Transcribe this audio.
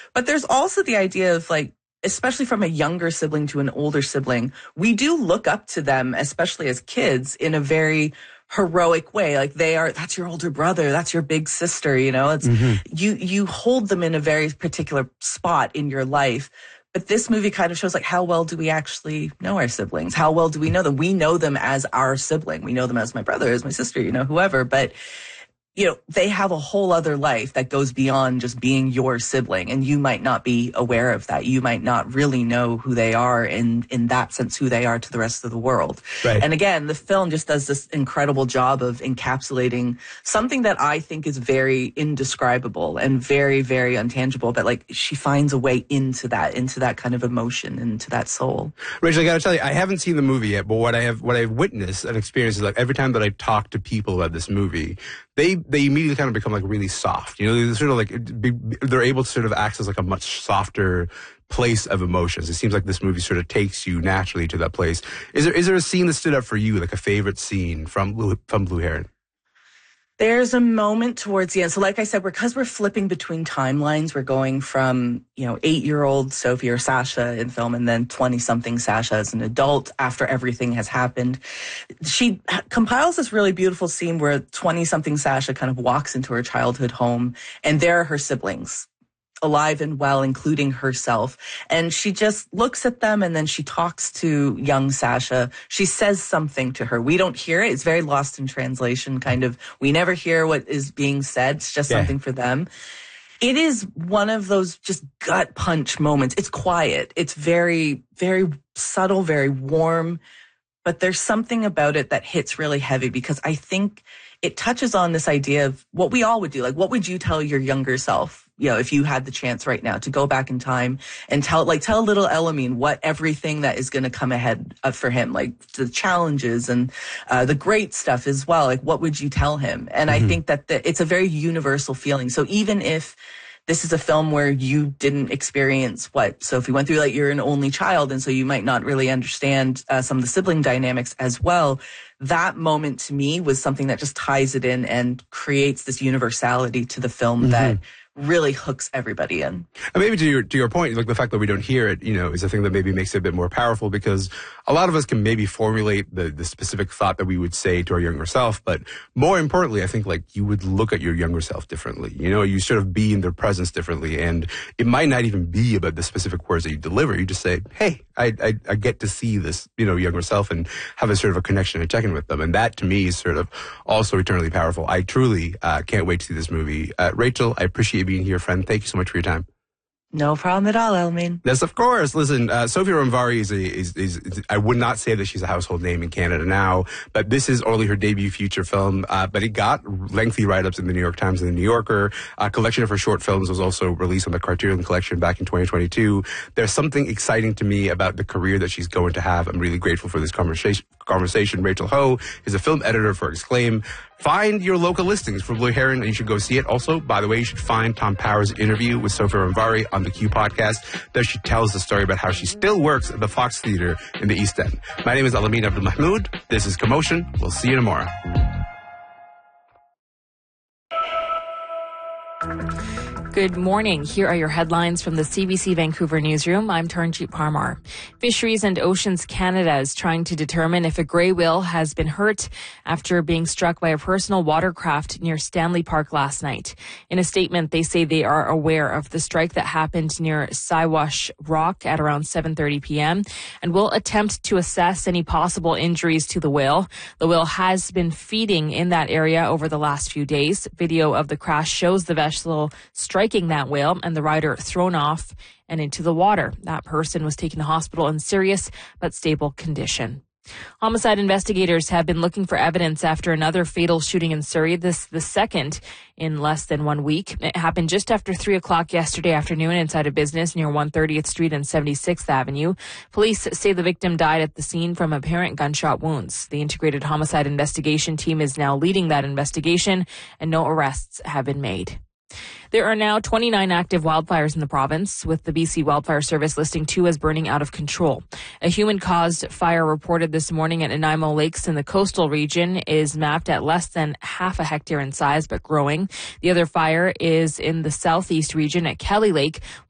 But there's also the idea of like, especially from a younger sibling to an older sibling, we do look up to them, especially as kids, in a very heroic way. Like that's your older brother, that's your big sister, it's you hold them in a very particular spot in your life. But this movie kind of shows like how well do we actually know our siblings? How well do we know them? We know them as our sibling. We know them as my brother, as my sister, whoever. But they have a whole other life that goes beyond just being your sibling. And you might not be aware of that. You might not really know who they are in that sense, who they are to the rest of the world. Right. And again, the film just does this incredible job of encapsulating something that I think is very indescribable and very, very untangible. But like she finds a way into that kind of emotion, into that soul. Rachel, I got to tell you, I haven't seen the movie yet, but what I've witnessed and experienced is like every time that I talk to people about this movie, they immediately kind of become like really soft. They're sort of like they're able to sort of access like a much softer place of emotions. It seems like this movie sort of takes you naturally to that place. Is there a scene that stood out for you, like a favorite scene from Blue Heron? There's a moment towards the end. So like I said, because we're flipping between timelines, we're going from, 8-year-old Sophie or Sasha in film and then 20-something Sasha as an adult after everything has happened. She compiles this really beautiful scene where 20-something Sasha kind of walks into her childhood home and there are her siblings, alive and well, including herself. And she just looks at them and then she talks to young Sasha. She says something to her. We don't hear it. It's very lost in translation, kind of. We never hear what is being said. It's just something for them. It is one of those just gut punch moments. It's quiet. It's very, very subtle, very warm. But there's something about it that hits really heavy because I think it touches on this idea of what we all would do. Like, what would you tell your younger self? If you had the chance right now to go back in time and tell little Elamine what everything that is going to come ahead for him, like the challenges and the great stuff as well. Like, what would you tell him? And I think that it's a very universal feeling. So even if this is a film where you didn't experience what Sophie went through, like you're an only child, and so you might not really understand some of the sibling dynamics as well. That moment to me was something that just ties it in and creates this universality to the film that really hooks everybody in. And maybe to your point, like the fact that we don't hear it, is a thing that maybe makes it a bit more powerful because a lot of us can maybe formulate the specific thought that we would say to our younger self. But more importantly, I think like you would look at your younger self differently. You sort of be in their presence differently. And it might not even be about the specific words that you deliver. You just say, hey, I get to see this, younger self and have a sort of a connection and check in with them. And that to me is sort of also eternally powerful. I truly can't wait to see this movie. Rachel, I appreciate you being here, friend. Thank you so much for your time. No problem at all, Elamine. Yes, of course. Listen, Sophie Romvari is I would not say that she's a household name in Canada now, but this is only her debut feature film. But it got lengthy write-ups in the New York Times and the New Yorker. A collection of her short films was also released on the Criterion Collection back in 2022. There's something exciting to me about the career that she's going to have. I'm really grateful for this conversation. Rachel Ho is a film editor for Exclaim. Find your local listings for Blue Heron, and you should go see it. Also, by the way, you should find Tom Power's interview with Sophie Romvari on the Q podcast. There she tells the story about how she still works at the Fox Theatre in the East End. My name is Elamine Abdelmahmoud. This is Commotion. We'll see you tomorrow. Good morning. Here are your headlines from the CBC Vancouver newsroom. I'm Taranjeet Parmar. Fisheries and Oceans Canada is trying to determine if a grey whale has been hurt after being struck by a personal watercraft near Stanley Park last night. In a statement, they say they are aware of the strike that happened near Siwash Rock at around 7:30 p.m. and will attempt to assess any possible injuries to the whale. The whale has been feeding in that area over the last few days. Video of the crash shows the vessel striking that whale and the rider thrown off and into the water. That person was taken to hospital in serious but stable condition. Homicide investigators have been looking for evidence after another fatal shooting in Surrey, the second in less than 1 week. It happened just after 3 o'clock yesterday afternoon inside a business near 130th Street and 76th Avenue. Police say the victim died at the scene from apparent gunshot wounds. The Integrated Homicide Investigation Team is now leading that investigation, and no arrests have been made. There are now 29 active wildfires in the province, with the BC Wildfire Service listing 2 as burning out of control. A human-caused fire reported this morning at Nanaimo Lakes in the coastal region is mapped at less than half a hectare in size, but growing. The other fire is in the southeast region at Kelly Lake,